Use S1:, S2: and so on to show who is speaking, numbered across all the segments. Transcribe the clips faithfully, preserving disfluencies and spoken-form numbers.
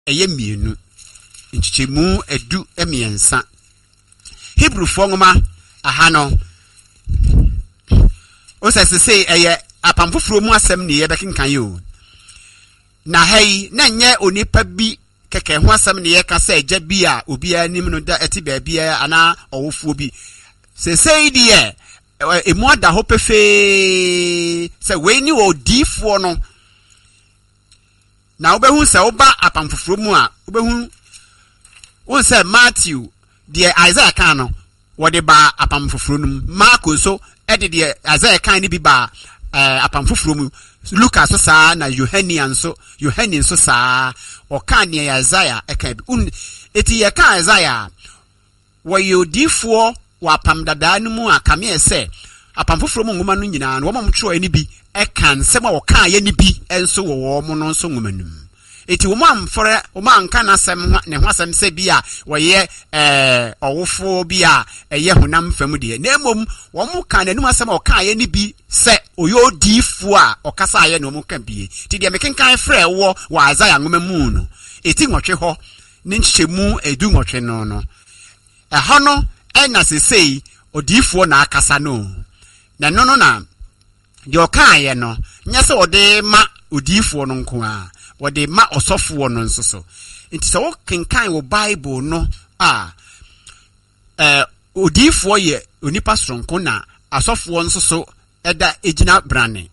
S1: eye mienu nchichemu edu emiensa Hebrew fongoma ahano o se se eye apamfoforo mu asem ne ye bekenkan yo na hai na nye onipa bi keke ho asem ne ye ka se eja bi a obi anim no da eti ba bia ana owofuo bi se se di e emu ada ho pefe se we ni odifo no na obehu se oba apamfoforo mu a obehu won se Matthew de Isaiah kan no wo de ba apamfoforo num Marko so e de de Isaiah kan ni bi ba apamfoforo mu Lucas so sa na Yohanian so Yohanian so sa o kan ne Isaiah e kan bi un eti ye kan Isaiah wo yodifo wa apam dada no mu aka me se apamfoforo mu ngoma no nyina no wo mam tro ani bi e kan se ma wo kan ye ni bi enso wo wo mo no so ngoma num eti wo mam fore wo man kan asem ne ho asem se bi a wo ye eh owofo bi a eye honam fam de na emom wo mu kan anum asem o kan ye ni bi se oyo difo a o kasa ye no mu kan bi ti de mekenkan frɛ wo wa Isaiah ngoma mu no eti nwotwe ho ne nhyemu edu nwotwe no no ɛha no ɛna sesei odifo na akasa no na no no na de o kan ye no nya se ode ma odifo no nko a wode ma osofo no nso so nti se wo kenkan wo Bible no a eh odifo ye onipa sonko na asofo nso so eda ejina brane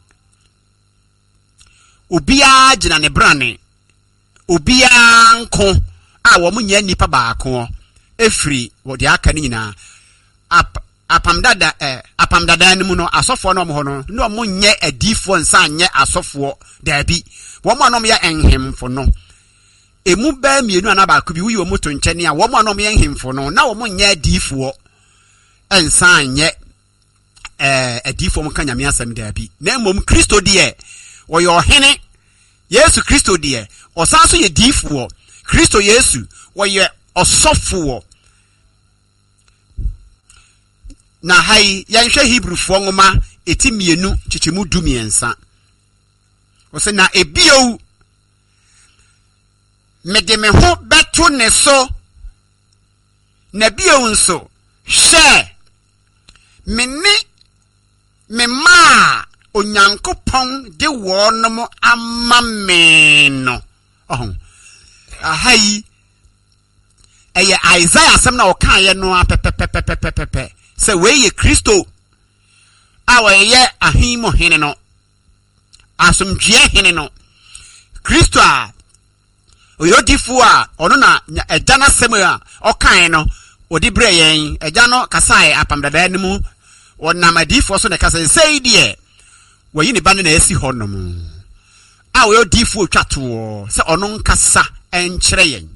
S1: obia jina ne brane obia nko a wo munya nipa baako efri wode aka ni nyina ap apamdada eh apamdada ni mu no asofo no mo ho no no mo nye adifo nsa nye asofo dabi wo mo anom ya enhemfo no emu ba mienu anabako bi wuyi wo moto nkyene a wo mo anom ya enhemfo no na wo mo nye adifo ensa nye eh adifo mo kan nyame asem dabi na mom Kristo de wo yo hene Yesu Kristo de osanso ye difo Kristo Yesu wo ye osofo na hai yanhwe Hebrew fo ngoma eti mienu chichemu du miensa o se na ebio mede me ho beto ne so na bio nso hye mene me ma onyankopon de wo no mo ama me no oh ahai eye Isaiah asem na o kan ye no apepepepepepepe se we ye Kristo awe ye ahimo hene no asomdwe hene no Kristo a oyodifu a ono na eja na sem a okan no odi bre yen eja no kasae apamdada ne mu wonam adifo so ne kasa sei de wayi ne ba na esi honom a oyodifu otwato se ono nkasa enkyere yen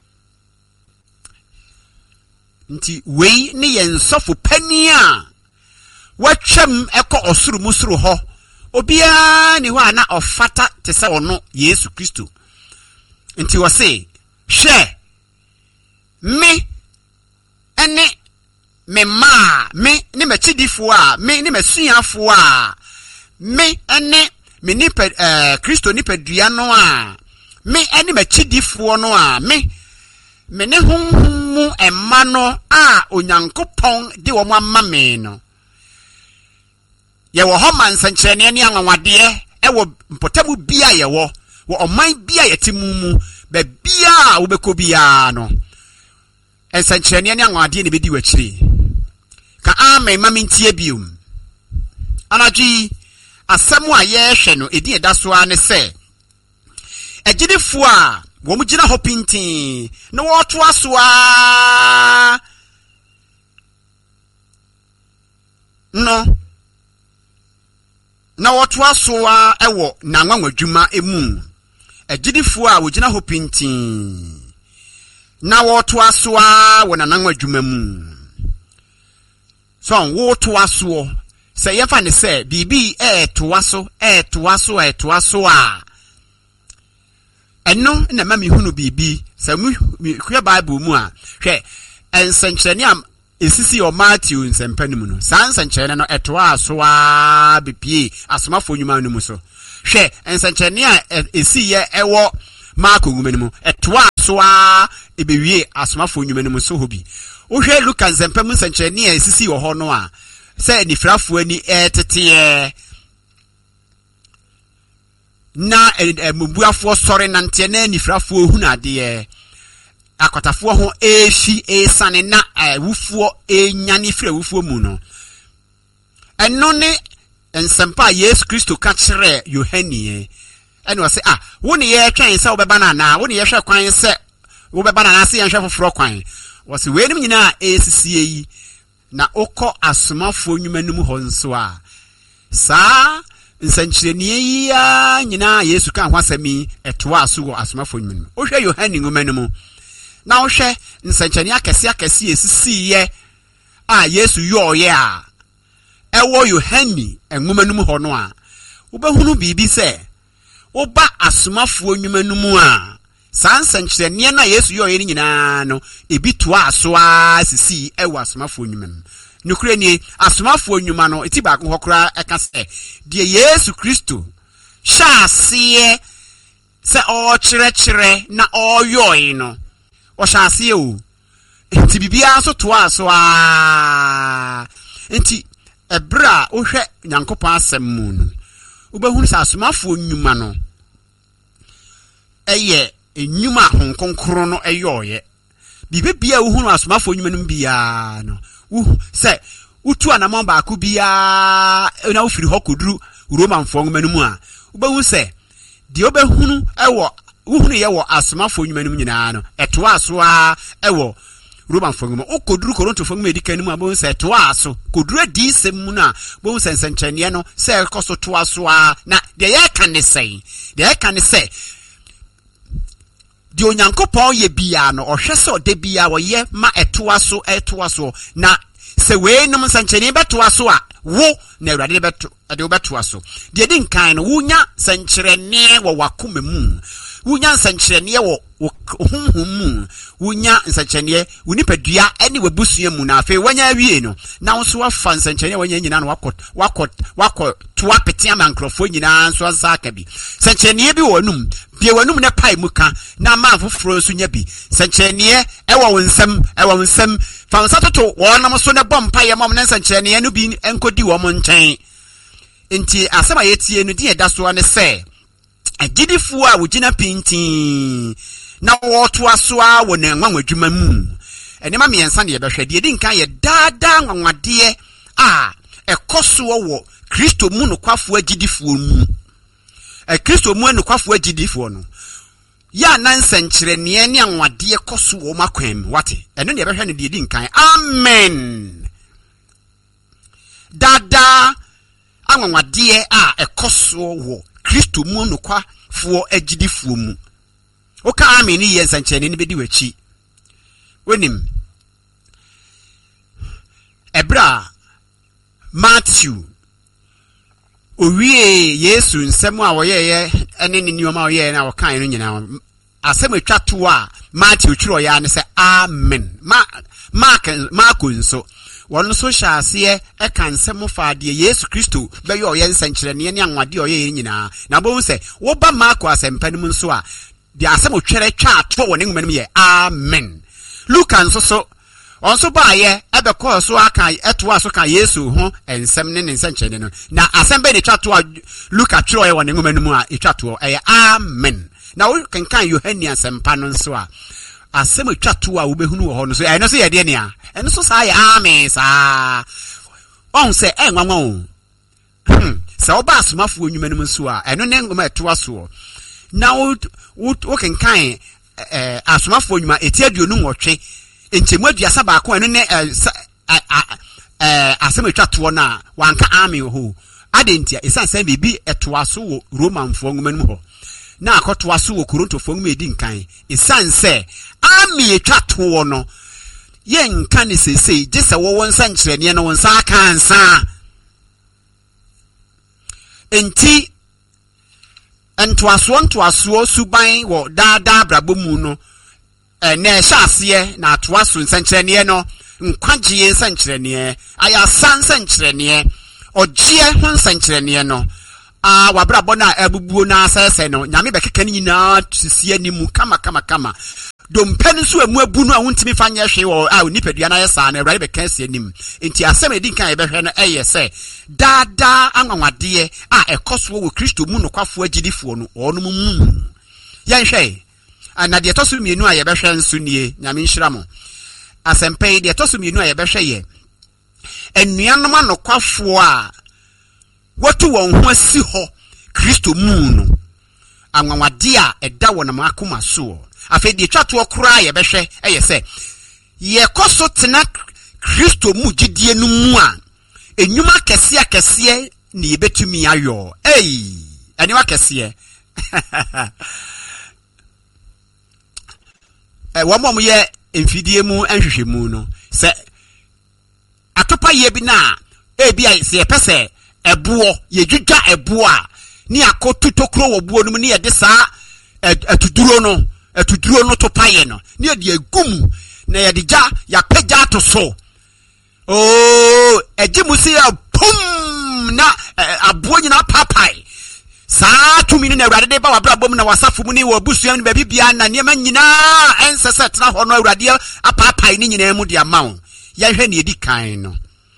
S1: nti wei ne yen sofo pani a watwam eko osuru musuru ho obia ni ho ana ofata te se ono Yesu Kristo nti wo se hwe me ene me ma me ne machidifo a me ne masuafo a me ene me ni eh Kristo ni padua no a me ene machidifo no a me me ne honmu emma no a onyankopon de wo amma me no ye wo ho mansankyerene ne anwawade e wo mpotamu bia ye wo wo oman bia yetimu mu ba bia wo bekobia no ensankyerene ne anwawade ne bedi wachiri ka amen mami ntie biom anaji asemu a ye hwe no edi eda so a ne se ejidefo a wo mu gina hopintin no wo to aso a no na wo to aso a ewo na nwanwadwuma emu ejidefo a wo gina hopintin na wo to aso a wo na nwanwadwuma mu so wo to aso se ye fa ne se bibi e to aso e to aso e to aso a eno na mami hunu bibi se mu hwe Bible mu a hwe ensankyerene am esisi o Matthew nsempanim no sansankyerene no eto aso a bepie asomafo nyuma no mu so hwe ensankyerene a esi ye ewo Marko ngumanim eto soa ebewie asomafo nnwuma no mu so hobi wohwe Luka nzempam nsankyerɛne a esisi wɔ hɔ no a sɛ nifrafo ani ɛtete na mbuafo sɔre nante na nifrafo hu na de akwatafo ho efi esane na wufuo enyane fra wufuo mu no ɛno ne nsempa Yesu Kristo ka kyerɛ Yohane ɛne wɔse ah wo ne yɛ twɛn sɛ wobɛba na na wo ne yɛ hwɛ kwan sɛ wobɛba na na sɛ yɛ hwɛ foforo kwan wɔse wenim nyina esisie yi na okɔ asomafo nnwuma no mu hɔ nso a saa nsankyerɛne yi a nyina Yesu ka ho asɛmi ɛtoa so wɔ asomafo nnwuma no wo hwɛ Yohane nwoma no mu na wo hwɛ nsankyerɛne akɛse akɛse esisi yɛ a Yesu yɔɔyɛ a ɛwɔ Yohane nwoma no mu hɔ no a wobɛhunu biribi sɛ woba asomafo nnwuma no mu a saa nsankyerɛne na Yesu yɔɔyɛ no nyinaa no ebi toa so a sisi ɛwɔ asomafo nnwuma no nukure ni asomafo nnwuma no eti baako hɔ kora ɛka sɛ de Yesu Kristo hyɛ aseɛ sɛ ɔkyerɛkyerɛ na ɔyɔɔyɛ no ɔhyɛ aseɛ o enti bibia so toa so a enti ebra wohwɛ Nyankopɔn asɛm mu no wobɛhunu sɛ asomafo nnwuma no ɛyɛ nnwuma honkonkoro no ɛyɔɔyɛ bibia wohunu asomafo nnwuma no bia no wo sɛ utu anamon baako bia na wofiri hɔ koduru Romanfo nnwuma no mu a wobɛhunu sɛ de wobɛhunu ɛwɔ wohunu yɛ wɔ asomafo nnwuma no mu nyinaa no ɛtoa so a ɛwɔ Romanfo nnwuma o koduru Korontofo nnwuma edika no mu a bo sɛ ɛtoa so koduru adi sɛm mu na bo sɛ nsankyerɛne no sɛ ɛkɔ so toa so a na de yɛ ka ne sɛn de yɛ ka ne sɛ de Onyankopɔn yɛ bia no ɔhwɛ sɛ ɔde bia wɔyɛ ma ɛtoa so ɛtoa so na sɛ wei nom nsankyerɛne bɛtoa so a wo na Awurade bɛto de wobɛtoa so de di nkan no wonya nsankyerɛne wɔ wakoma mu wonya nsankyerɛne wɔ honhom mu wonya nsankyerɛne wonipadua ɛne wabusua mu na afei wanya awie no na wo so wafa nsankyerɛne wanya nyina no wakɔ wakɔ wakɔ toa pete amankrofo nyina nso ansa aka bi nsankyerɛne bi wɔ num bia wanum ne pai mu ka na man foforo nso nya bi nsankyerɛne ɛwɔ wo nsam ɛwɔ wo nsam fa nsa toto wɔnam so ne bɔ mpae mom ne nsankyerɛne no bi enkodi wɔ mo nkyɛn enti asɛm a yɛtie no di ɛda so ne sɛ agidifo a wogina pintin na wɔtoa so a wɔ ne nwanwadwuma mu ɛnema miɛnsa ne yɛbɛhwɛ deɛ di nkan yɛ daadaa nwanwadeɛ a ɛkɔ so wɔ Kristo mu nokwafo agidifo mu ɛ Kristo mu nokwafo agidifo no ya na nsankyerɛne ne anwadeɛ kɔ so wɔ makwam wate ɛno ne yɛbɛhwɛ no deɛ di nkan amen daadaa anwadeɛ a ɛkɔ so wɔ Kristo mu nokwafo agidifo mu oka amen ni yɛ nsankyerɛne ne bedi wachi wonim ebra Matthew owie Yesu nsɛm a wɔyɛyɛ ɛne ne nneɛma a wɔyɛyɛ na wɔkan no nyinaa asɛm atwa to a Matthew twerɛ yɛ ne sɛ amen ma Mark Mark nso wɔn nso hyɛ aseɛ ɛka nsɛm fa deɛ Yesu Kristo bɛyɛ ɔyɛ nsankyerɛne ne anwade ɔyɛ nyinaa na bo sɛ woba Mark asɛmpa no mu nso a de asɛm otwere twa ato wɔ ne nwuma no yɛ amen Luka nso so onso ba ye ebe ko so aka eto aso ka Yesu ho ensem ne ne nsankyene no na asem be ne twa to Luka twero ye wɔ ne nwoma no mu a etwa to ɛyɛ amen na wo kenkan Yohane asɛmpa no nso a asem etwa to a wo behunu wɔ hɔ no so ɛno so yɛ de ne a ɛno so saa yɛ amen saa on se enwanwa o sɛ wo ba asomafo nwuma no mu so a ɛno ne nwoma eto aso na wo wo kenkan eh asomafo nwuma eti aduonu nwɔtwe enchemu aduasa baako eno ne eh asem etwa to na wanka amen ho adentia esan san bibi etoa so wo Romanfo nwuma mu ho na akotoa so wo Korontofo nwuma edi nkan esan se amen etwa to no ye nka ne sesei je se wo wonsa nkyerene no wonsa aka nsa enti entoaso ntoaso suban wo daadaa brabo mu no na ɛhyɛ aseɛ na atoa so nsankyerɛneɛ no nkwagye nsankyerɛneɛ aya san nsankyerɛneɛ ɔgye ho nsankyerɛneɛ no a wabrabɔ na abubuo na asɛsɛ no nyame bɛkeka ne nyinaa sisi animu kama kama kama dompen so emu abu no a wontimi fa nye hwe wo a nipadua na yesa na Awurade be kan sie nim enti asem edi kan ye be hwe no eye se dada anwanwade a ekoso wo Kristo mu nokwafo agidifo no ono mu yen hwe ana de toso mienu a ye be hwe nso nie nyame nhira mo asempe de toso mienu a ye be hwe ye enuanom anokwafo a wotu won ho asi ho Kristo mu no anwanwade a eda wona makoma so afi de twato kura ye behwe eye se ye koso tena Kristo mu gidie no mu a enyuma kese akese ni ye betumi ayo ei eniwa kese eh wo mom ye emfidie mu anhwehwe mu no se atopa ye bi na e bi a se ye pese eboo ye dwudwa eboo a ni akotu tokro wo buo no mu ni ye de saa atuduro no atuduro no to paye no ni ye de agum na ye de ja ya pagya to so oh ejimusi ya pum na abo nyina papai saa tumi ni na Awurade de ba wabrabom na wasafo mu ni wo busuam ni baby bia na niema nyina enseset na ho no Awurade apapai ni nyina mu de amawo ye hwe ne edi kan no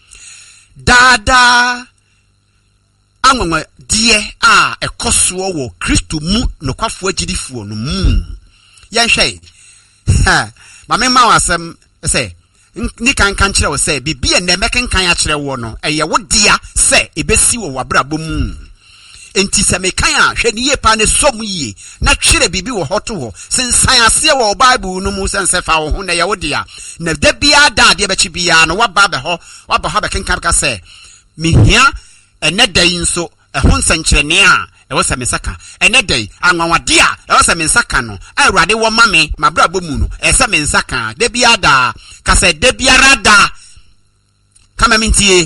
S1: dada anwanwa die a ekoso wo Kristo mu nokwafo agidifo no mu ye hwe ha ma me ma wasem se ni kan kan kire wo se bibia na meken kan a kire wo no eye wo dia se ebesi wo wabrabom mu enti se mekan a hwe ni ye pa ne som yi na twere bibi wo hoto ho sensan ase wo Bible no mu sense fa wo ho na ye wo dia na da bia da de be chi bia no waba be ho waba ha be kenkan ka se mihia ene dai nso ehon sankyerene a e wo se mesaka ene dai anwanwade a e wo se mensaka no Awurade wo mame mabrabo mu no e se mensaka da bia da ka se da bia rada kama mintie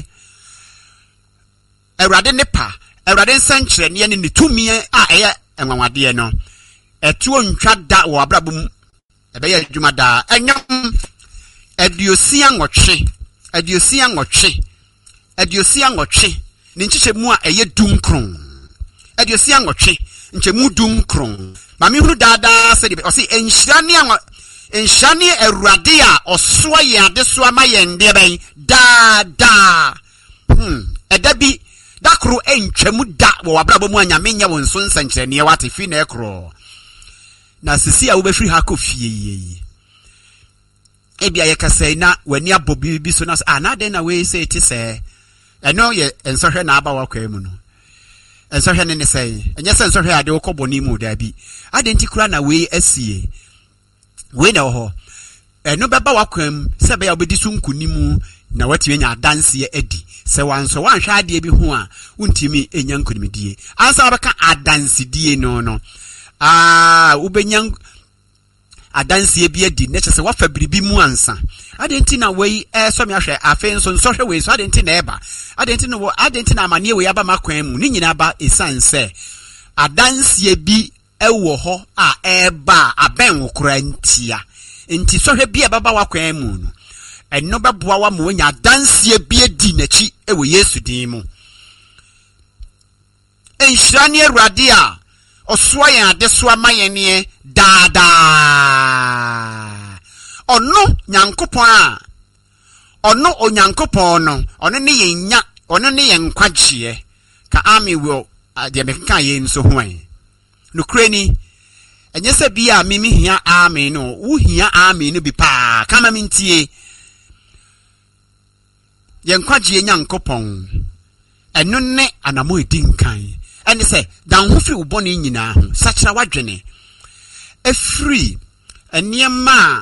S1: Awurade ne pa Awurade nsankyerene ne ne tumi a eye enwanwade no etuo ntwa da wo abrabo mu e be ye adwuma da enyam adiosia nwotwe adiosia nwotwe adiosia nwotwe ne nchichemu a eye dunkron adiosia nwotwe nchemu dunkron ma me huru dada se de o se enhyirane a enhyirane Awurade a oso ye ade so ama ye nde ben dada hmm edabi dakro entwemu da wo wabrabo mu anyame nya won so nsankyerene wate fi na ekro na sisi a wo be free ha ko fie yi ebia ye kasai na wani abobi bi so na ah na den na we say it say eno ye ensohwe na aba wakwa mu no ensohwe ne ne say enye se ensohwe ade wo koboni mu da bi adenti kura na we asie we na ho eno beba wakwa mu se be ya obedi so nkunimu na wati enya adanse edi se wanso wanhwa ade bi ho a untimi enya nkunimdie ansa baka adanse die no no ah ubenya adanse bi edi ne chese wafa biribi mu ansa adenti na wei eh so me ahwe afen nso nso hwe wei so adenti na eba adenti no adenti na amane wei aba makwan mu ni nyina ba esanse adanse bi ewo ho a eba aben wokura ntia enti so hwe bi eba ba wakwan mu no eno beboa wa mo nya adanse bi edi nachi ewo Yesu din mu enhyirane Awurade a osua yan ade so amayene dada ono nyankopon a ono onyankopon no ono ne yenya ono ne yenkwagye ka ami wo de meka ye nso hoan no kreni enye se bia mimi hia amen no wo hia amen no bi pa kama mintie yenkwagye nyankopon eno ne anamo edinkan ene se dan ho firi uboni nyina ho sachira wadwene efiri eniema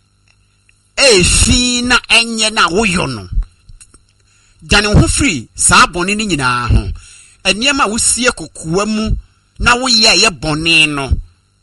S1: efi na enye na woyo no dane ho firi saa boni ni nyina ho eniema wosie kokoa mu na woye ye boni no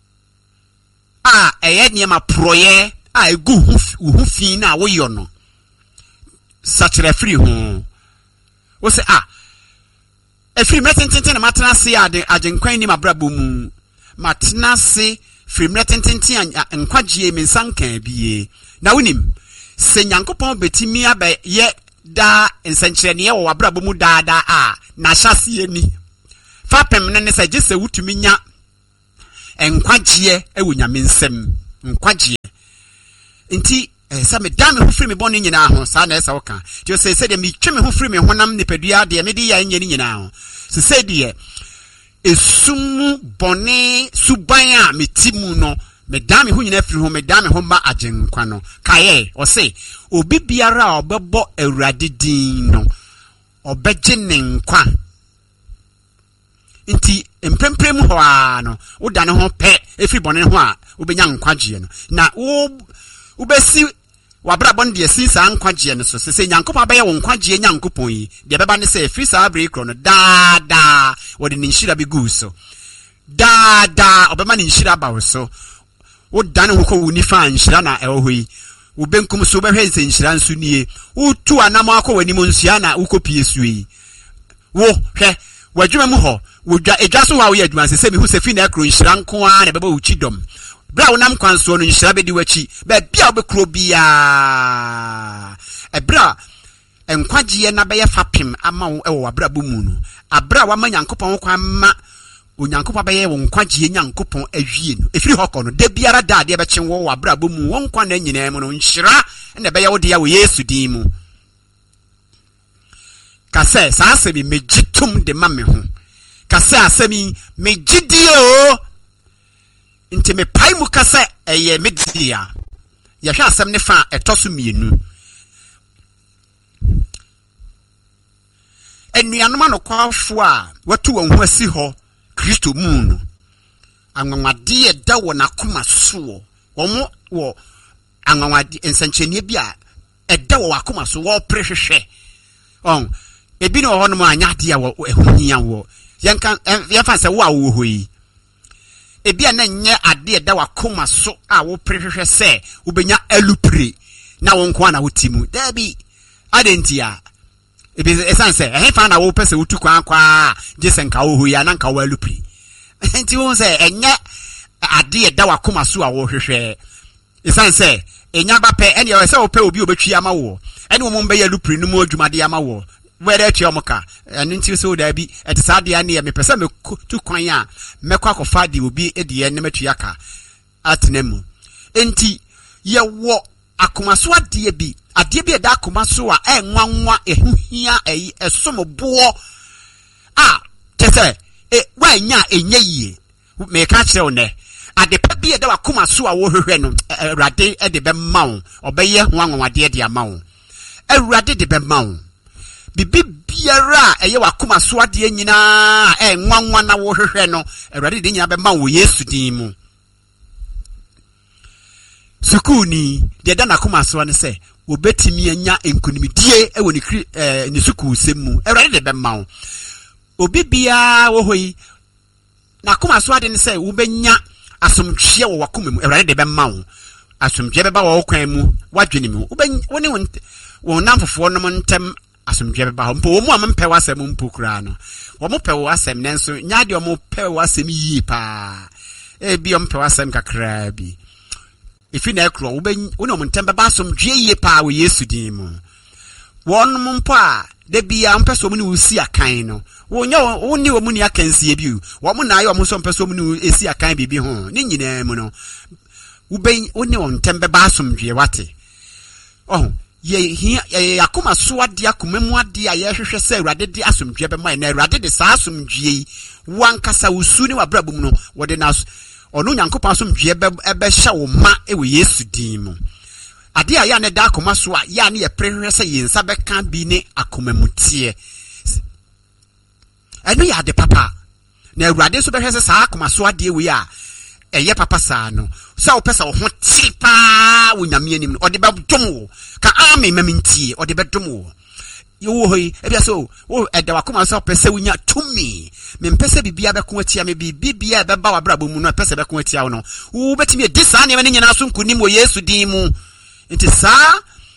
S1: a eye eniema proye a egu ho fi na woyo no sachira firi ho wo se ah efiri mretententen na matena se ade agenkwan ni mabrabo mu matena se firi mretententen nkwagye mensankan bie na wonim se nyankopon betimi abe ye da nsankyerene wo wabrabo mu daada a na hyase ni fapem ne ne se gese wutumi nya nkwagye ewo nyame nsem nkwagye nti esa me dame ho free me bone nyina ho sa na esa wo ka ti o se se de me twe me ho free me honam nipadua de me di ya nye nyina ho se se de esumu bone suban a metimu no me dame ho nyina free ho me dame ho ma agenkwa no kaye o se obi biara obebo awurade din no obeje ne nkwa nti empremprem ho a no wo da ne ho pe efri bone ho a wo benya nkwagye no na wo wo besi wabra bon de si sa nkwagye no so se nyankopon abaye wo nkwagye nyankopon yi de beba ne se efri sa break no da da wo de nshira bi gu so da da obema ne nshira ba wo so wo da ne ho ko wo nifa nshira na ewo ho yi wo benkum so be hwense nshira nsu nie wo tu anam akọ wani mo nsia na wo kopie su yi wo hwe wadwuma mu ho wodwa edwa so wa wo yadwuma se se mi hu se fi na akro nshira nko a na beba wo chidom bra wonam kwanso no nshira be di wachi ba bia obekro bia ebra enkwagye na be ye fapem ama wo ewo abra bomu no abra wa ma nyankopon kwan ma onyankopon be ye wo nkwagye nyankopon awie no efiri hokọ no de biara da de be kyen wo abra bomu won kwan na nyina mu no nshira na be ye wo de ya wo Yesu din mu kase sa asemi megitum de ma me ho kase asemi megidio nti me pai mu kase eye media ya hwa asem ne fa etoso mienu enuanoma no kwafo a watu won ho asi ho Kristo mu no anwanwade e da wo nakoma so wo wo anwanwade ensanchenie bi a e da wo akoma so wo prehwehwe on ebi no ho no anya de a wo ehunhia wo yanka yanfa se wo a wo hoyi ebi a na nye ade e da wakoma so a wo prehwehwe se ubenya alupre na wo nko na wotimu da bi adentia ebi esanse eh fa na wo pese wotu kwa kwa jesen ka wo hoyi ananka wo alupre enti wo se enye ade e da wakoma so a wo hwehwe esanse enya ba pe ene ye se wo pe obi obetwi ama wo ene wo mo be ya alupre no mo adwumade ama wo where che omoka nti so da bi etisade ya ne me pese me tu kwan a mekwa kofa di obi ediye ne matu yaka atnemu enti ye wo akomaso ade bi ade bi da akomaso a enwanwa ehuhia eyi esomobo a tese e wanya enye yie me ka kire wo ne ade pa bi da akomaso a wo hwehwe no Awurade e de be mawo obeye ho anwade de amawo Awurade de be mawo bibi biara eye wakoma so ade nyina e nwanwa na wo hwehwe no Awurade de nyina be ma wo Yesu din mu sukuni de da na koma so ne se obetimi anya enkunimidie e woni eh ni suku semu Awurade de be ma wo obi bia wo hoyi na koma so ade ne se wo benya asomtwe wo wakoma mu Awurade de be ma wo asomtwe be ba wo kwan mu wadwene mu wo ne wo namfofo no ntem asomdwe beba ho mpo omu ampe wasem mpo kura no wo mo pe wasem nenso nya de omo pe wasem yi pa e bi ompe wasem kakra bi ifi na ekro wo be wo no ntem beba asomdwe yi pa wo Yesu din mu won mpo a de bia mpe so mu ni usi akan no wo nya wo ni wo mu ni akansie bi wo mo na ayo mo so mpe so mu ni esi akan bibi ho ni nyina mu no wo be wo ni wo ntem beba asomdwe wate oh ye hia yakoma so ade akoma mu ade a ye hwehwe se Awurade de asomdwe be mai na Awurade de saa asomdwe yi wankasa usu ni wabrabum no wode na ono Nyankopon asomdwe be ebe hya wo ma e wo Yesu din mu ade a ya ne da akoma so a ya ne ye prehwe se ye nsa be kan bi ne akoma mutie eno ya de papa na Awurade so be hwe se saa akoma so ade we a eye papa saa no sa wo pesa wo ho tipa wo nyame anim no ode be dom wo ka ame mamintie ode be dom wo yo hoyi e bia so wo ede wakoma so pesa wo nya tumi me mpesa bibia be ko atia me bibia be ba wabrabo mu no pesa be ko atia wo no wo betimi edi saa ne ne nyina so nkunim wo Yesu din mu nti saa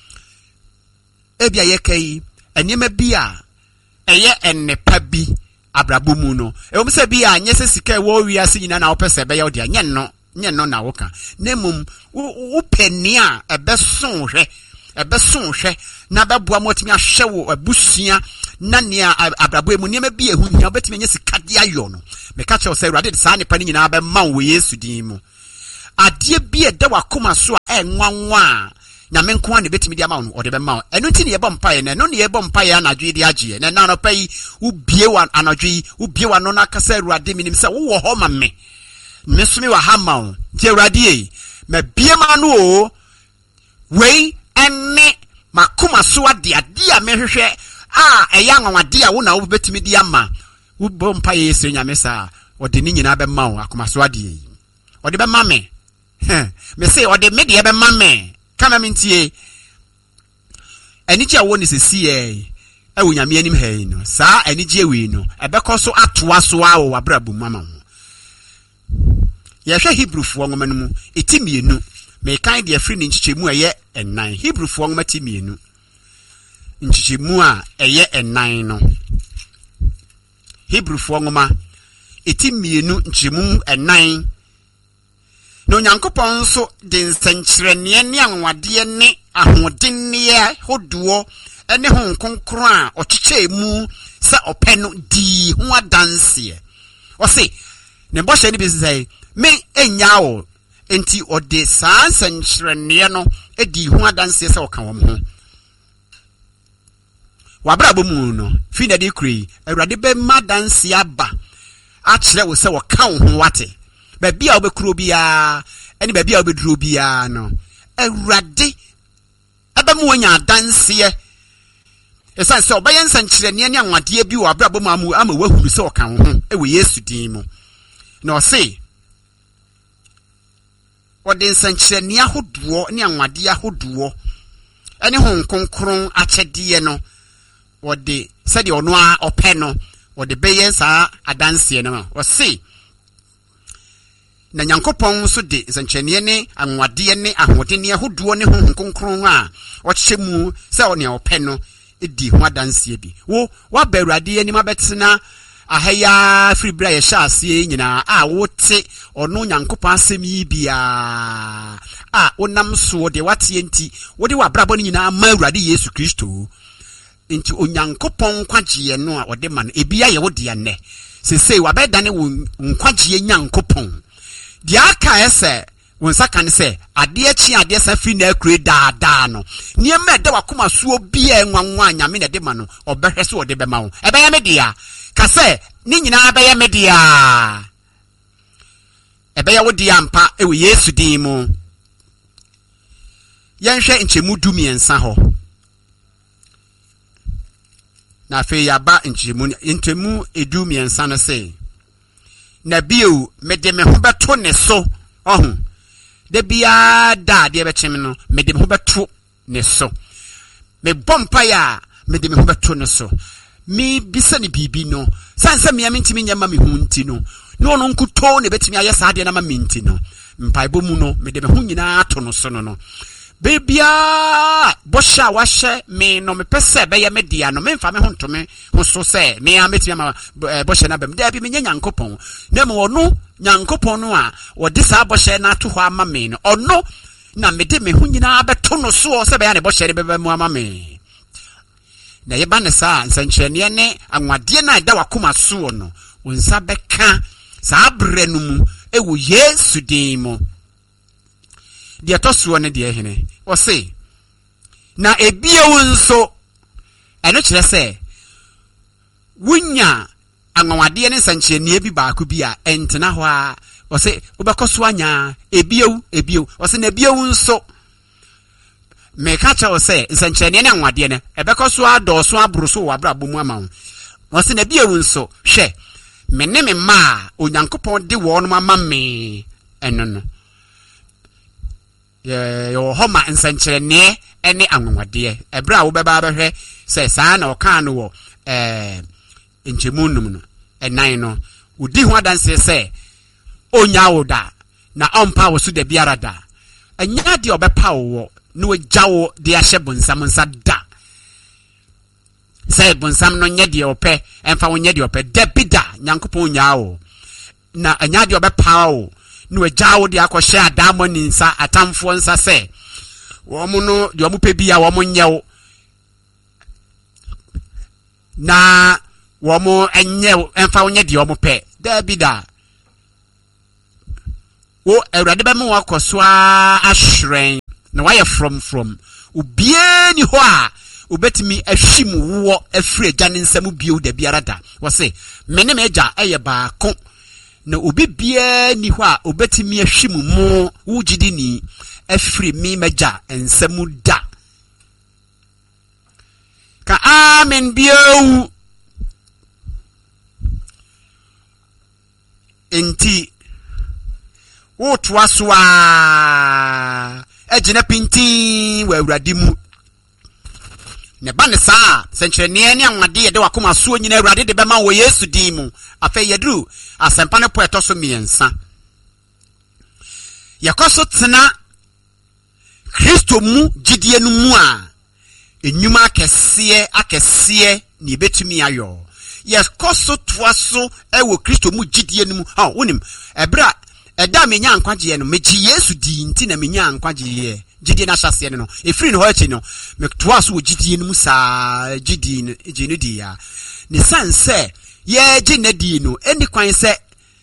S1: e bia ye kai enema bia eye ennepa bi abrabo mu no e wo se bia anye se sika wo wiase nyina na wo pesa be ye wo dia nye no nye no na woka nemum wo penia ebeson hwe ebeson hwe na beboa motimi ahwe wo abusua na ne abrabo emu ne ma bi ehu hia obetimi nye sikade ayo no me ka che o se Awurade sa ne pani nyina be ma wo Yesu din mu adie bi e da wakoma so a enwanwa nyame nko a ne betimi di ama no ode be ma eno ti ne yebom paye na no ne yebom paye anadwe di agye na na no payi ubie wa anadwe ubie wa no na kasa Awurade minim se wo ho ma me me so me wa ha ma o ti Awurade e me bie ma no o wei enne makoma so ade ade a me hwehwe a eya anwade a wo na wo betimi di ama wo bom paye ese nyame sa ode ni nyina be ma o akoma so ade yi ode be ma me me say ode me de be ma me kama mintie enije awo ni sesi e e wo nyame anim ha yi no saa enije we no ebekọ so atoa so a wo abrabum mama ho ye hwe Hebrewfo ngoma no mu etimienu me kan de afri ni nchichemu eye enan Hebrewfo ngoma timienu nchichemu a eye enan no Hebrewfo ngoma etimienu nchichemu enan no Nyankopon so de nsankyerene ne anwade ne ahodenne hoduo ene ho nkonkron a okyekyemu se openo di ho adanse o se ne boshe ne bi sei me enyawo enti ode saa nsankyerene no edi ho adanse se oka wo ho wabrabo mu no fi na de kri Awurade be madanse aba a kyerɛ wo se wo ka wo ho wate baby a obekuro bia ene baby a obeduro bia no Awurade aba mu nya danse esan se obaye nsankyerene ne anwade bi wo abrabo mu amu ama wahuru se oka ho e we Yesu din mu na o se ode nsankyerene ahoduo ne anwade ahoduo ene ho nkonkron akyɛdeɛ no ode se de ono a opɛ no ode beye saa adanse no o se na Nyankopon so de nsankyerene ne anwade ne ahodene ahoduo ne ho nkonkron a ɔkyemu se ɔne opɛ no edi ho adanse bi wo wa ba Awurade anim abetena ahaya free bra ye sha ase nyina a wote ɔno Nyankopon asɛm yi bia a onam so de wate enti wode wabrabɔ ne nyina ma Awurade Yesu Kristo enti Onyankopon kwagye no a ɔde ma no ebia ye wode ane sesei wabɛdane wo nkwagye Nyankopon dia aka ese wonsa kan se ade achi ade sa free na akure daadaa no niema de wakoma so bia enwanwa nyame na de ma no obehwe so ode be ma wo ebeya media ka se ni nyina abeya media ebeya wodi ampa ewe Yesu din mu yenhwe nchemu du miensa ho na fe yaba nchemu ntemu edu miensa no se na bio mede me ho beto ne so ohun de bia da de bekyem no mede me ho beto ne so me bompa ya mede me ho beto ne so mi bisa ne bibi no sansa me amintimi nyama me hunti no no no nkuto ne betimi aye saade na ma minti no mpaibo mu no mede me ho nyina ato no so no no bebia bosha wahye me no me pese be ye media no me mfa me ho ntome ho so se me a metimi ma bosha na bem da bi me Nyankopon na me wono Nyankopon no a wode sa bosha na to ho ama me no ono na me de me ho nyina beto no so se be ya ne bosha be be mu ama me na ye ba ne sa nsankyerene ne anwade na da wakoma so no wonsa beka sa abre no mu ewo Yesu din mu dia tosuo ne dia hene o se na ebie wonso eno kire se wunya anwade ne nsankyerene bi baako bi a entena ho a o se obekoso anya ebie ebie o se na ebie wonso me ka cha o se nsankyerene ne anwade ne ebekoso adoso abroso wa brabo mu ama o se na ebie wonso hwe me ne me ma Onyankopon de wo no ama me eno no ye yo homa nsankyerene ene anwade ebra wo beba behwe se saa na oka no wo eh enchemunum no enan no udi ho adanse se onya woda na ompa wo so de biara da enya de obepa wo no agyawo de ahye bonsam nsa da se bonsam no nye de opɛ emfa wo nye de opɛ da bida Nyankopon nya wo na enya de obepa wo no agyawo de akɔhye adamo ni nsa atamfo nsa se wo mu no de wo pɛ bia wo mu nyewo na wo mu enye emfa wo nye de wo pɛ da bida wo awurade be mo akoso a ahwren na wayɛ from from obie ni ho a obetimi ahwim wo afiri agya ne nsam bio da biara da wo se me ne me agya eye baako na obi bia ni ho a obetimi ahwim mo wo gidi ni afiri mi magya nsam da ka amen bio enti wo toa so a ejina pintin wa awurade mu ne ba ne saa senkyerene ne anwade ye de wakoma so nyina awurade de bema wo Yesu din mu afa yedru asempa ne po eto so miensa yakoso tena Kristo mu gidie no mu a enyuma akese akese ni betumi ayo yakoso toa so ewo Kristo mu gidie no mu ha wonim ebra eda menya ankwagye no meji Yesu di nti na menya ankwagye gidie na hyase no efiri no ho achi no metoa so gidie no mu saa gidie no gidie no di ya ne sanse ye gine di no eni kwan se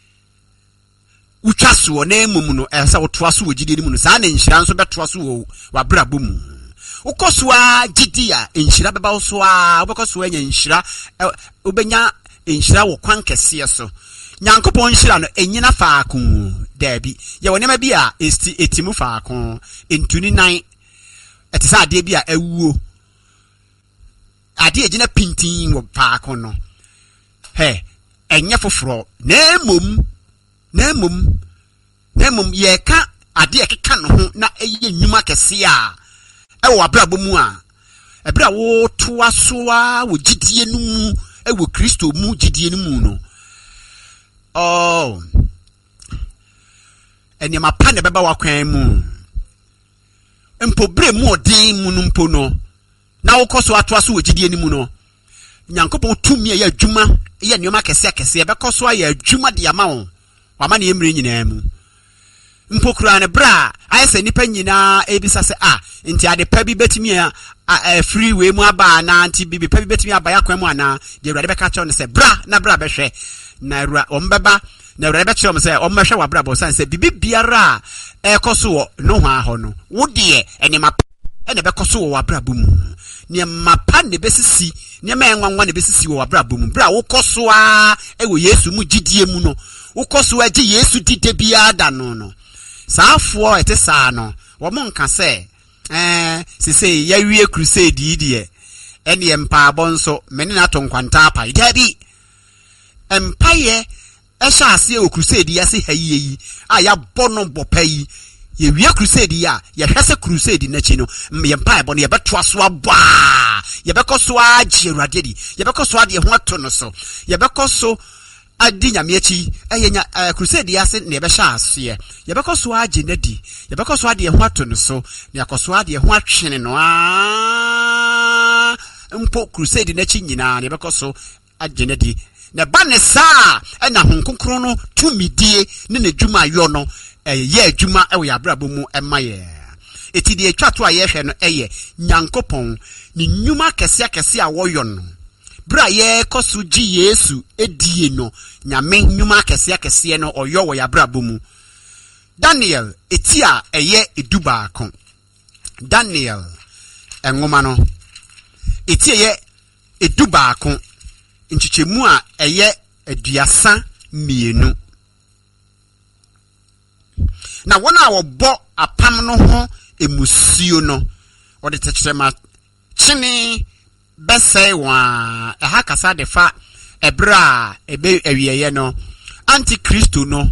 S1: utwa so na emum no esa wotoa so gidie no mu no saa na nhira nso betoa so wo wabrabo mu ukoso a gidie a nhira beba wo so a obekoso anya nhira obenya nhira wo kwan kese so Nyankopon hira no enyina faako dabi ye wonema bi a esti etimu faako entuni nan etisa ade bi a awuo ade ejina pintin wo faako no he enye foforo na emom na emom na emom ye ka ade ekeka no ho na eye nyuma kese a ewo abrabo mu a ebra wo toa so a wo gidie no mu ewo Kristo mu gidie no mu no oh eni ma pa ne beba wakwan mu empo bre mu odin mu no mpo no na wokoso atoa so wogidie ni mu no Nyankopon tumi ya adwuma ya nioma kese kese bekoso ya adwuma de ama wo wama ne emre nyina mu mpo kura ne bra ayese nipa nyina ebisa se ah nti ade pa bi betimi a free way mu aba na nti bibi pa bi betimi aba yakwan mu ana de awurade beka chawo ne se bra na bra behwe na ra ombeba na ra beche om se ommehwe wabra bo san se bibi biara e koso wo no ho aho no wo de ene ma ene be koso wo wabra bo mu ne mapa ne besisi ne ma enwanwa ne besisi wo wabra bo mu bra wo koso a e wo Yesu mu gidie mu no wo koso a gi Yesu dide bia da no no saafo ete saa no wo mo nka se eh sese ya wie crusade yi de ene empa abonso mene na to nkwanta apa idabi empire esha ase o crusade ya se hayi yi a ya bono bopai ye wie crusade ya ya hwese crusade na chi no ye empire bono ye beto aso aba ye bekoso agi awurade di ye bekoso ade ho ato no so ye bekoso adi nyame achi eyenya crusade ya se ne be sha ase ye bekoso agi na di ye bekoso ade ho ato no so ne akoso ade ho atwene no a mpo crusade na chi nyina ne bekoso agi na di na banesa na honkonkron no tumidie ne nadwuma yo no ye adwuma e wo yabrabo mu emaye eti de atwato a ye hwe no eye Nyankopon ni nnwuma kese kese a wo yo no bra ye koso gi Yesu edie no nyame nnwuma kese kese no oyo wo yabrabo mu Daniel eti a eye eduba kon Daniel enwoma no eti eye eduba kon nchichemu a eye aduasa mienu na wona wobo apam no ho emusio no ode techrema chini besai wa aha kasa de fa ebra ebe awieye no antikristo no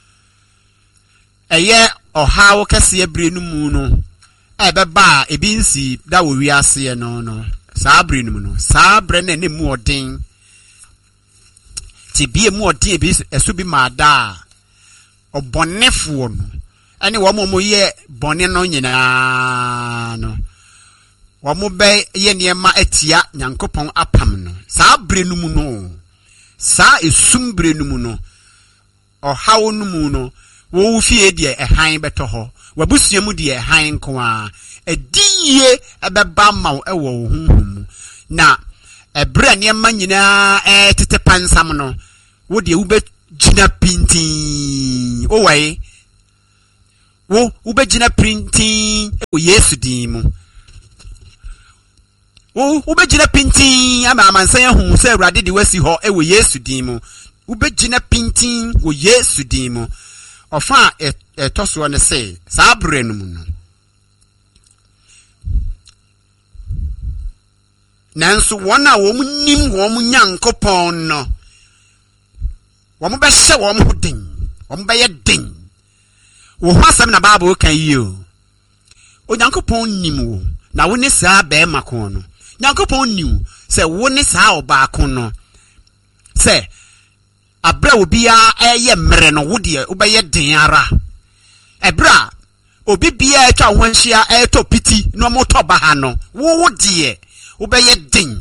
S1: eye ohawo kase ebre no mu no ebeba ebi nsi da wo wiase no no saa bre no mu no saa bre na ne mu odin tibie mu odin bi esu bi mada obonefo no ani wo mo ye bone no nyina no wo mo be ye niema atia Nyankopon apam no saa bre no mu no saa esum bre no mu no ohawo no mu no wo fie de ehan beto ho wabusua mu de ehan ko a edie ebeba ma e wo honhum na ebra niema nyina e tete pansam no wo de wo be gina pintin o wai wo ubegina printing wo Yesu din mu wo ubegina printing ama amansan ahu se Awurade de wasi ho e wo Yesu din mu ubegina printing wo Yesu din mu ofa etoso ne se sa abrenu mu no nanso wona wo nim wo mu Nyankopon no wo mo be hye wo mo den wo mo be ye den wo hasam na Bible kan yi o Onyankopon nim wo na wo ne saa be makon no Nyankopon nim se wo ne saa oba kon no se abra obi a eye mmere no wo de wo be ye den ara ebra obi bia etwa ho nhia eto piti no mo to ba ha no wo wo de wo be ye den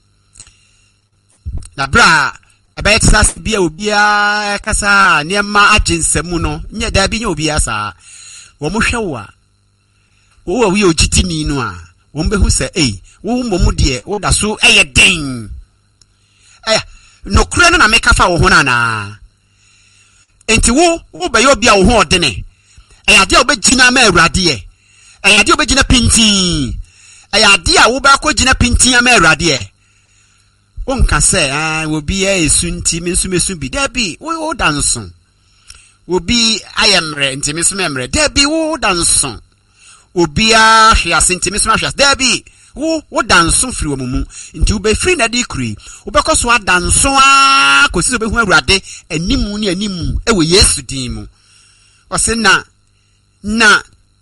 S1: na bra ebe tsas bia obi a kasa niema aginsemu no nye da bi nye obi asa wo mo hwe wa wo wi ogitini no a wo mbe hu se eh wo momu de wo da so eye den eh no kure no na meka fa wo ho na na enti wo wo be ye obi a wo ho odene eh ade a wo be gina ma Awurade e eh ade a wo be gina pintin eh ade a wo ba ko gina pintin ma Awurade e wonka se ah obi e esu nti me nsu mesu bi da bi wo danso obi ayemre nti me nsu memre da bi wo danso obi a hwase nti me nsu hwase da bi wo wo danso firi wo mumu nti wo be free na di kuri wo be koso adanso a kosi so be hu Awurade animu ni animu e wo Yesu din mu o se na na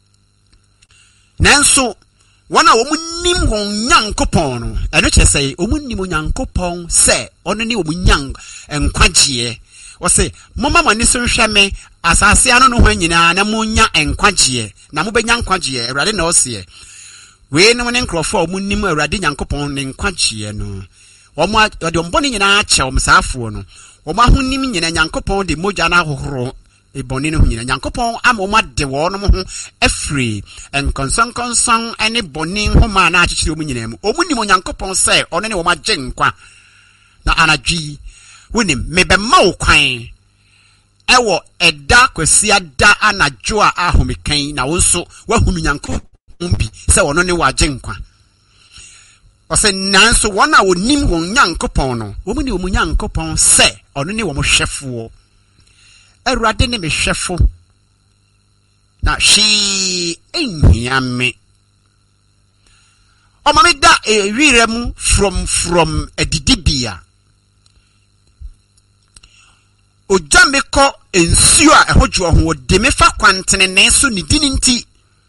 S1: nanso wana wo nim won Nyankopon no eno che sei o nim Nyankopon se ono ni wo nyang enkwagye wo se moma mani so hwɛ me asase ano no ho nyina na munya enkwagye na mo benya enkwagye Awurade na o se we no ne nkrofo o nim Awurade Nyankopon ne enkwagye no wo mo de omboni nyina akyɛ o msaafo no wo ma ho nim nyina Nyankopon de moja na hohoro eboni ne ho nyina Nyankopon amoma de wo no ho afri enkonson konson ene boni ho ma na akyekire o nyina mu o nim Nyankopon se ono ne wo ma gye nkwa na anadwi wonim mebema wo kwan ewo eda kwasia da anadwo a ahomekan na wo nso wahunu Nyankopon bi se ono ne wa gye nkwa o se nanso wona wo nim wo Nyankopon no wo ni wo Nyankopon se ono ne wo mo hwefo Awurade ne me hwefo na shi enhiame o ma me da ewire mu from from edidibia o jambe ko ensuo a ehojo ho de me fa kwantene ne so ne dini nti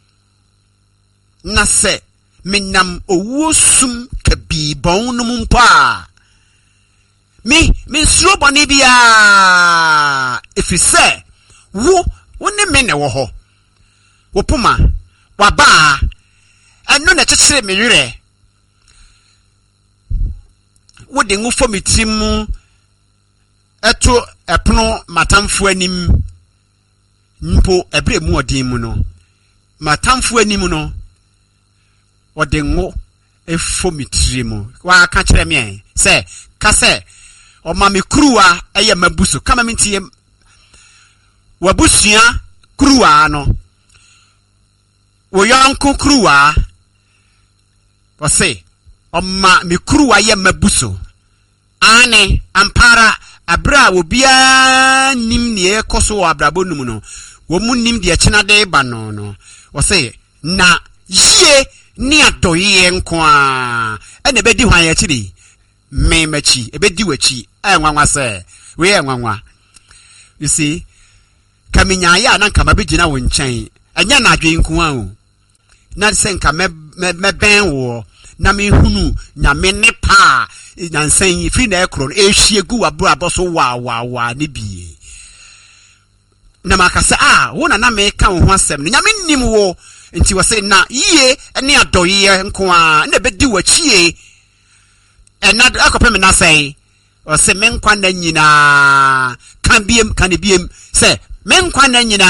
S1: na se menam owo sum kabibon no mpa mi mi suro boni bia efise wo woni me ne wo ho wo puma wa ba eno na kyekere me werɛ wo de ngufo mitimu eto epono matamfo anim mpo ebre mu odin mu no matamfo anim no ode ngo efo mitirimu wa ka kyerɛ me se ka se o ma me kruwa eye mabuso kama mintie wabusua kruwa no wo yonko kruwa o se o ma me kruwa ye mabuso ane ampara abra obia nim ne ekoso abrabo num no wo mu nim de kina de ba no no o se na yie ni adoye nko a ene be di hwan ya kiri me machi ebedi wachi enwanwa se we enwanwa you see kaminya ya na nkama begina wo nkyɛn anya na adwen nko a o na se nka me me ben wo na me hunu nyame ne pa nyansan fi na ekro no ehie gu wabro aboso wa wa wa ne bi na makasa ah wo na na me ka wo ho asɛm no nyame nnim wo nti wo se na yie ne adoye nko a na bedi wachi ena akopɛ me na sɛn o se men kwa na nyina kan biem kan biem se men kwa na nyina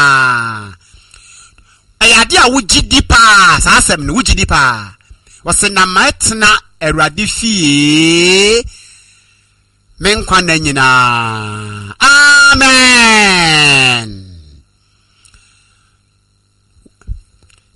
S1: ayade a wugidi pa sa asɛm no wugidi pa o se na matna Awurade fie men kwa na nyina amen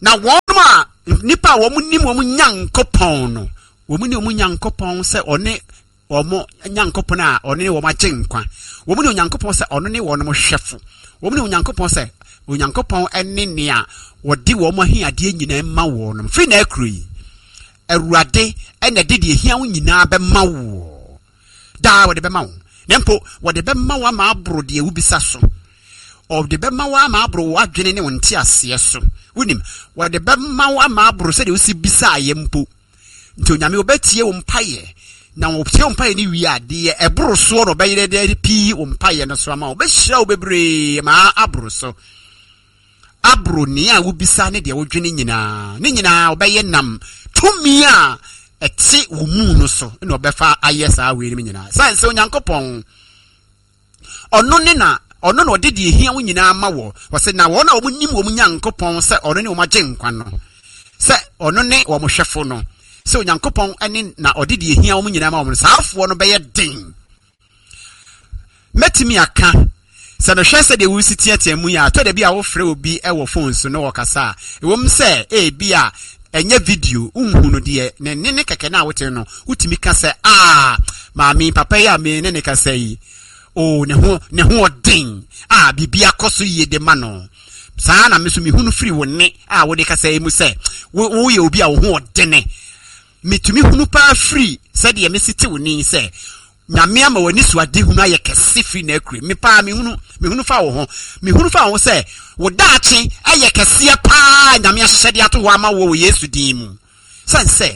S1: na wonma nipa wo munim wo Nyankopon no wo muni wo Nyankopon se one omo Nyankopon a one wo ma gyenkwa wo muni Nyankopon se ono ne wo no hwefo wo muni Nyankopon se Nyankopon enne ne a wo di wo mo hiade nyina ma wo no fi na akuri Awurade ene de de hia wo nyina be ma wo da wo de be ma wo nempo wo de be ma wo ma abro de ubisa so of the bemawa ma abro wa dwene ne wonte ase so wunim wa de bemawa ma abro se de usi bisa ayempo nti onyame obetie wo mpaye na wo tie wo mpaye ni wi ade e bro so no beyere de pi wo mpaye no so ama wo be hira wo bebre ma abro so abro ni a wo bisa ne de wo dwene nyina ne nyina wo beye nam tumi a eti wo mu no so ne obefa ayesa we ni nyina sanse Onyankopon ono ne na ono no de de hia wo nyina ma wo wose na wo na wo nim wo Nyankopon se ono ne wo ma gyenkwa no se ono ne wo mo hwefo no se Onyankopon ene na ode de hia wo nyina ma wo saafo no be ye den metimi aka se no hwese de wo sitia temu ya to de bia wo frɛ obi e wo phone so no wo kasa e wo m se e bia enye video unhunu de ne ne keke na wote no utimi ka se ah maami papa ya me ne ne ka sei oh ne ho ne ho odin ah bibia koso ye de ma no saa na meso mi hunu free wo ne ah wo de ka say mu say wo ye obi a wo ho odene metumi hunu pa free said ye mesiti wo ni say nyame ama wani so ade hunu aye kese free na akure me pa me hunu me hunu fa wo ho me hunu fa wo say wo daachi aye kese pa nyame ahye de ato wo ama wo Yesu din mu san say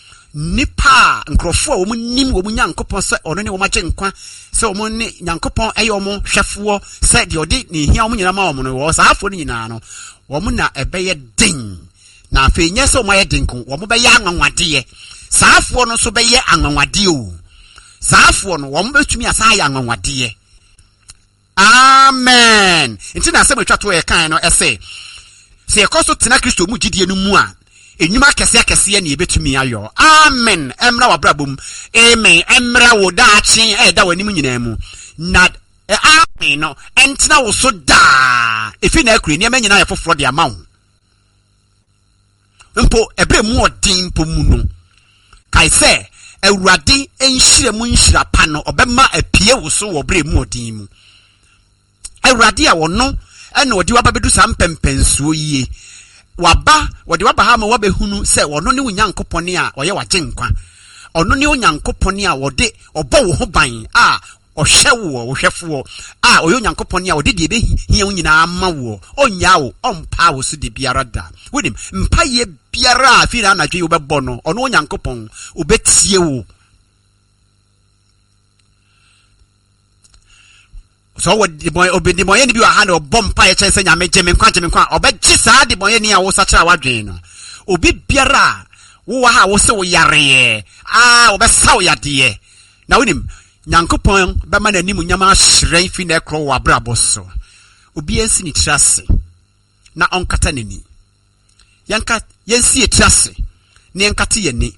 S1: nipa nkrofo wo nim wo Nyankopon se ono ne wo ma gyenkwa se wo ne Nyankopon ayo mo hwefo se de odi ne hia wo nyina ma wo no wo saafo ne nyina no wo na ebeye den na afa nye se wo ma ye denko wo be ya anwanwade saafo no so be ye anwanwade o saafo no wo betumi asa ya anwanwade amen nti na se metwa to ye kan no ese se ekoso tena Kristo mu gidie no mu a enyuma kese kese ne ebetumi ayo amen emra wabrabom amen emra wo daachi e da wani mu nyina mu na e amen no entina wo so da efi na akure ne nyina ya foforo de amawo mpo ebre mu odin mpo mu no kai se Awurade enhire mu nhira pa no obema apie wo so wo bre mu odin mu Awurade a wo no ene odi wa babedu sa mpempensuo yie waba wode waba ha ma wabehunu se wono ne Nyankopon a oye wagenkwa ono ne Nyankopon a wode obo wo ho ban a ohwe wo wo hwefo a oyo Nyankopon a wode de be hia wo nyina ama wo onya wo ompa wo so de biara da wodim mpa ye biara afi na anadwe wo bebo no ono Nyankopon obetie wo so what the boy obi the boy ni bi wa ha na obom pa ye chense nyame geme nkwa geme nkwa obegye saa the boy ni a wo sacha wadwen no obi biara wo wa ha wo se wo yare ah obesa wo yade na wonim Nyankopon be ma na nim nyama ahyiren fi na ekro wa brabo so obi ensi ni trase na onkata nani yanka yensi e trase ne yankata ye ni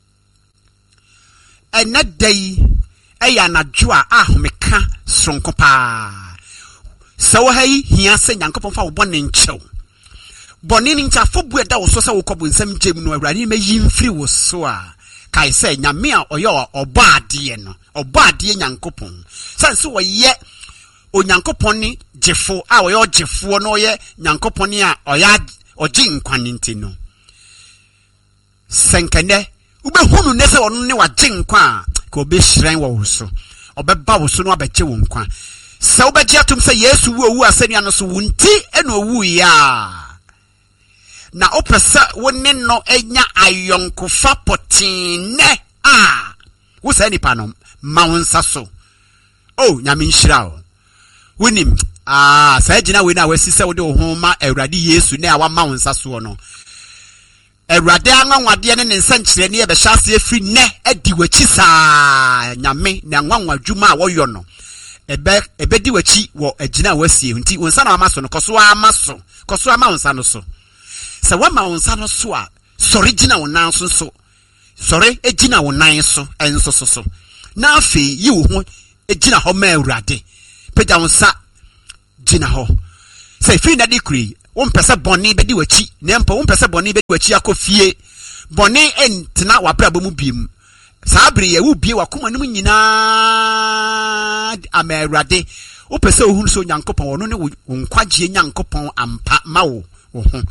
S1: ena dai eya na dwoa ahomeka sonko pa so hai hia se Nyankopon fa wo bone nchew bone ni ncha fobu eda wo so se wo kobo nsam gem no Awurade me yimfiri wo so a kai se nyame a oyo oba ade no oba ade Nyankopon sanse wo ye Onyankopon ni jefo a oyo jefo no ye Nyankopon a oya oji nkwane ntino senkene ubehunu ne se wono ne waje nkwa ko be hyiran wo so obeba wo so no abegye wo nkwa se obegye atum se Yesu wo wu asani ano so wunti ena owu ya na opesa woni no enya ayonkofa potine ah wo se nipa no maunsa so oh nyame nhira o wonim ah sa gina we na wasi se wo de ho ma Awurade Yesu na wa maunsa so no Awurade anwanwade ne nsankyere ne be hyase afiri ne adi wachi saa nyame na anwanwadwuma a woyo no ebe ebe di wachi wo agina wasie nti wonsa na amaso no koso amaso koso ama wonsa no so se wa ma wonsa no so a sori gina wonan so so sori egina wonan so enso so so na afi yi wo ho egina ho ma Awurade peda wonsa gina ho se fi na dikri wo mpese boni bedi wachi na mpa wo mpese boni bedi wachi akofie boni entena wabrabo mu biem saa bere ye wo bie wakoma num nyina amerade wo pese ohun so nyankopon wono ne wo nkwagye nyankopon ampa mawo wo ho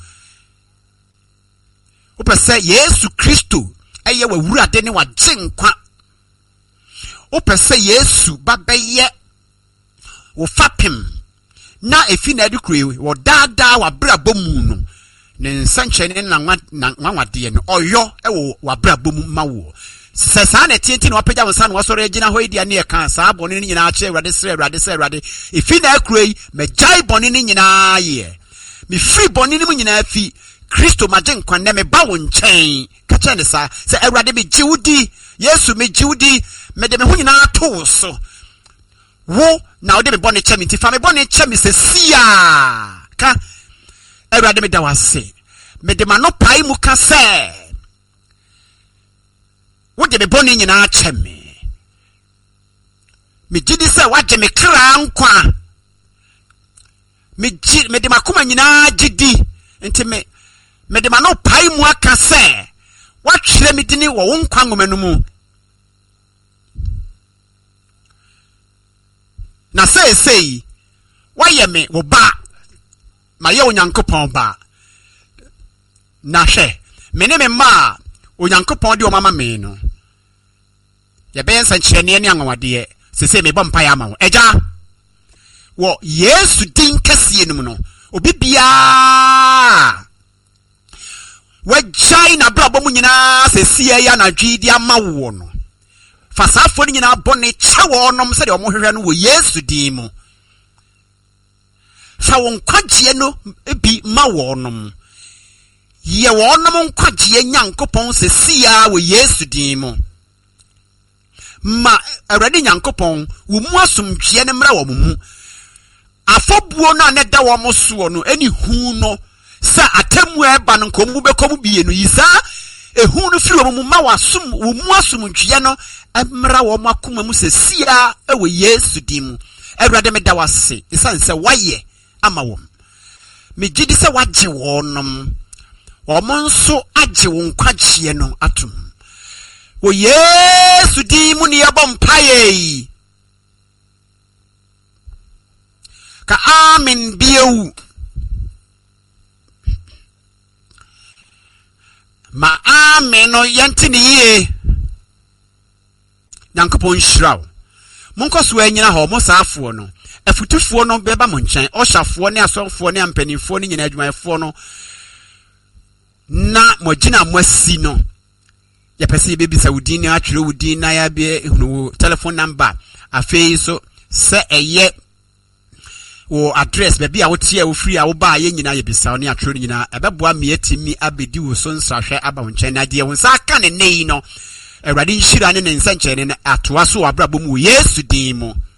S1: wo pese Yesu Kristo eye wawurade ne wagye nkwa wo pese Yesu babeye wo fapem na efi na edukure wo dada wabrabo mu no ne nsanche na nwanwade no oyo ewo wabrabo mu mawo se sa na tienti na wapeja wonsa na wasore agina ho idia ne ka sa bone ni nyina ache Awurade sere Awurade sere Awurade efi na akure me jai bone ni nyina ye me free bone ni mu nyina fi Kristo magye nkwa na me ba wo nchen ka che ne sa se Awurade me jiwudi Yesu me jiwudi me de me ho nyina to so wo na ode me bone che me ti fa me bone che me se sia ka Awurade me da wase me de mano pai mu ka se wo de me bone nyina che me me gidi se wa de me kra nkwa me gi me de makoma nyina gidi enti me me de mano pai mu aka se wa twere me dini wo nkwa ngoma mu na say say why me wo ba ma ye onyankopon ba na hwe me ne me ma onyankopon de o mama me no ye be nsa kyerene ne anwade se se me bompa ya ma wo eja wo Yesu din kase enum no obi bia wa jai na brabo mu nyina se sia ya na dwidi ama wo no fasafo ni nyina bone chawo onom se de omo hwehwe no wo Yesu din mu fa won kwagye no bi ma wo onom ye wo onom nkwagye nyankopon se sia wo Yesu din mu ma Awurade nyankopon wo mu asomdwe ne mra wo mu afobuo no ne da wo mo so no eni hu no sa atemu eba no komu bekomu bie no yisa ehu no firi wo mu ma wasum wo mu asomdwe no emra wo makoma mu se sia e wo Yesu din mu Awurade me da wase isan se waye ama wo me gidi se wagye wonom wo mo nso agye wo nkwagye no atum wo Yesu din mu ne yebom paye ka amen bieu ma amen no yantini ye nyankopon hiraw monkoso anyina ho mo saafo no afutufo no beba mo nkyɛn ɔhyafo ne asɔfo ne ampanifo ne nyina adwumayɛfo no na mo gina mo asi no ya pese bebi Saudi ne atwere wudi na ya be ehunu telephone number afei so se eye wo address bebi a wotie a wo free a wo ba ye nyina ye bisa ne atwere nyina ebeboa me atimi abedi wo so nsahwe aba nkyɛn na de wo nsa aka ne nei no Awurade nhira ne ne nsankyɛn ne atoa so abrabɔ mu Yesu din mu